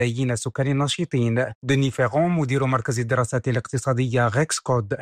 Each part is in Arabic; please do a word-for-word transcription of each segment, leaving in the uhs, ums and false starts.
ملايين السكان النشيطين. ديني فيغون مدير مركز الدراسات الاقتصادية غيكس كود.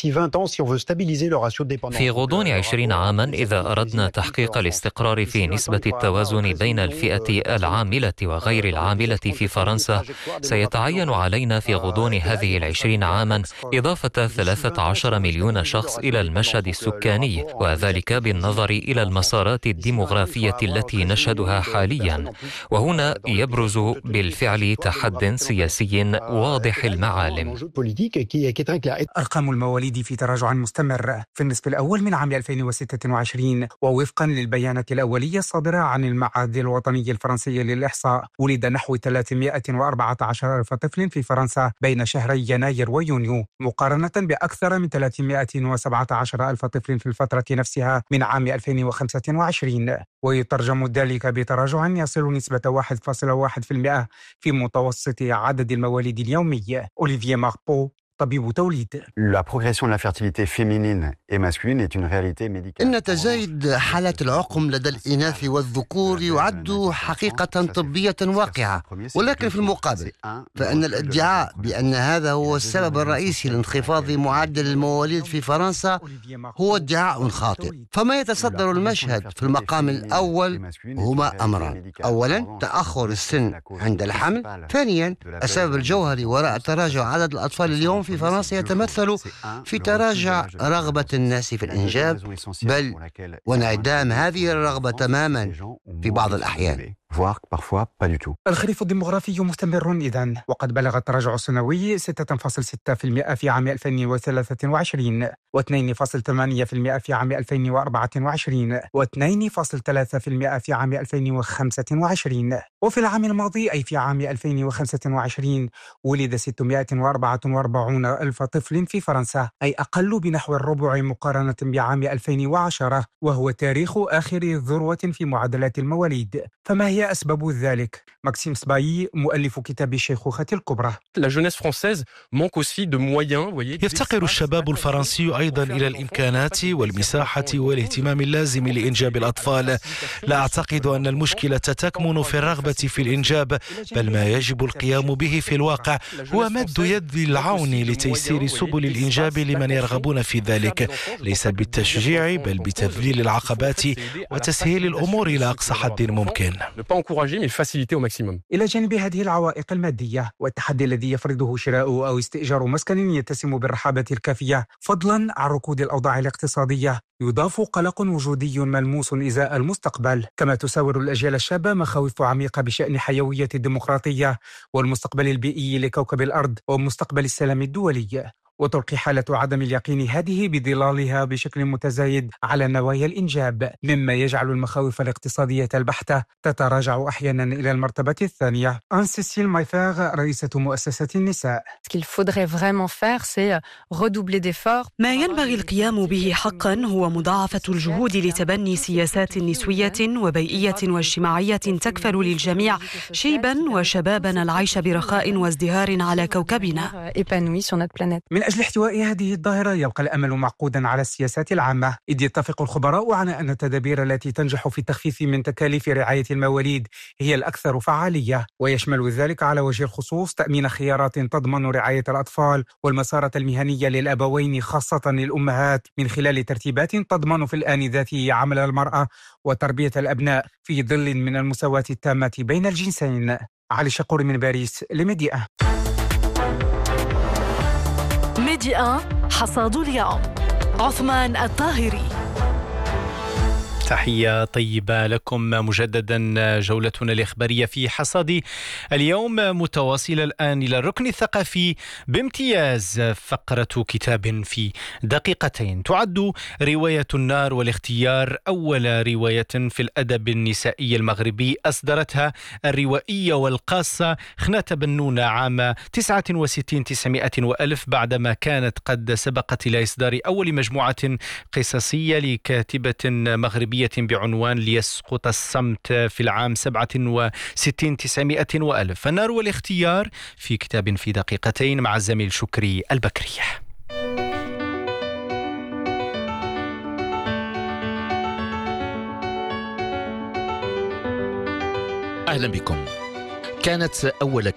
في غضون عشرين عاما، إذا أردنا تحقيق الاستقرار في نسبة التوازن بين الفئة العاملة وغير العاملة في فرنسا، سيتعين علينا في غضون هذه العشرين عاما إضافة ثلاثة عشر مليون شخص إلى المشهد السكاني، وذلك بالنظر إلى المسارات الديمغرافية التي نشهدها حاليا. وهنا يبرز بالفعل تحد سياسي واضح المعالم. أرقام المواليد في تراجع مستمر في النصف الأول من عام ألفين وستة وعشرين، ووفقا للبيانات الأولية الصادرة عن المعهد الوطني الفرنسي للإحصاء، ولد نحو ثلاثمائة وأربعة عشر ألف طفل في فرنسا بين شهري يناير ويونيو، مقارنة بأكثر من ثلاثمائة وسبعة عشر ألف طفل في الفترة نفسها من عام ألفين وخمسة وعشرين. ويترجم ذلك بتراجع يصل نسبة واحد فاصلة واحد بالمئة في متوسط عدد المواليد اليومي. أوليفييه ماربو، طبيب توليد. إن تزايد حالات العقم لدى الإناث والذكور يعد حقيقة طبية واقعة، ولكن في المقابل فإن الادعاء بأن هذا هو السبب الرئيسي لانخفاض معدل المواليد في فرنسا هو ادعاء خاطئ. فما يتصدر المشهد في المقام الأول هما أمران: أولا تأخر السن عند الحمل، ثانيا السبب الجوهري وراء تراجع عدد الأطفال اليوم في فرنسا يتمثل في تراجع رغبة الناس في الإنجاب، بل وانعدام هذه الرغبة تماما في بعض الأحيان. الخريف الديمغرافي مستمر إذن، وقد بلغ التراجع السنوي ستة فاصلة ستة بالمئة في عام ألفين وثلاثة وعشرين، واثنين فاصلة ثمانية بالمئة في عام ألفين وأربعة وعشرين، واثنين فاصلة ثلاثة بالمئة في عام ألفين وخمسة وعشرين. وفي العام الماضي أي في عام ألفين وخمسة وعشرين ولد ستمائة وأربعة وأربعين ألف طفل في فرنسا، أي أقل بنحو الربع مقارنة بعام ألفين وعشرة، وهو تاريخ آخر ذروة في معدلات المواليد. فما هي أسباب ذلك؟ ماكسيم سباي، مؤلف كتاب الشيخوخة الكبرى. يفتقر الشباب الفرنسي أيضا إلى الإمكانات والمساحة والاهتمام اللازم لإنجاب الأطفال. لا أعتقد أن المشكلة تكمن في الرغبة في الإنجاب، بل ما يجب القيام به في الواقع هو مد يد العون لتيسير سبل الإنجاب لمن يرغبون في ذلك، ليس بالتشجيع بل بتذليل العقبات وتسهيل الأمور إلى أقصى حد ممكن. إلى جانب هذه العوائق المادية والتحدي الذي يفرضه شراء أو استئجار مسكن يتسم بالرحابة الكافية، فضلا عن ركود الأوضاع الاقتصادية، يضاف قلق وجودي ملموس إزاء المستقبل، كما تساور الأجيال الشابة مخاوف عميقة بشأن حيوية الديمقراطية والمستقبل البيئي لكوكب الأرض ومستقبل السلام الدولي، وتلقي حالة عدم اليقين هذه بظلالها بشكل متزايد على نوايا الإنجاب، مما يجعل المخاوف الاقتصادية البحتة تتراجع أحيانا إلى المرتبة الثانية. أن سيسيل مايفاغ، رئيسة مؤسسة النساء. ما ينبغي القيام به حقا هو مضاعفة الجهود لتبني سياسات نسوية وبيئية واجتماعية تكفل للجميع شيبا وشبابا العيش برخاء وازدهار على كوكبنا. من أجل احتواء هذه الظاهرة يبقى الأمل معقودا على السياسات العامة، إذ يتفق الخبراء على أن التدابير التي تنجح في التخفيف من تكاليف رعاية المواليد هي الأكثر فعالية، ويشمل ذلك على وجه الخصوص تأمين خيارات تضمن رعاية الأطفال والمسارة المهنية للأبوين خاصة للأمهات، من خلال ترتيبات تضمن في الآن ذاته عمل المرأة وتربية الأبناء في ظل من المساواة التامة بين الجنسين. علي شقور من باريس لميديا. ميديا حصاد اليوم، عثمان الطاهري. تحية طيبة لكم مجددا. جولتنا الإخبارية في حصاد اليوم متواصلة الآن إلى الركن الثقافي بامتياز. فقرة كتاب في دقيقتين. تعد رواية النار والاختيار أول رواية في الأدب النسائي المغربي أصدرتها الروائية والقاصة خنات بنونة عام تسعة وستين تسعمائة وألف، بعدما كانت قد سبقت إلى إصدار أول مجموعة قصصية لكاتبة مغربية بعنوان ليسقط الصمت في العام سبعة وستين تسعمائة وألف. النار والاختيار في كتاب في دقيقتين مع الزميل شكري البكري. أهلا بكم. كانت أول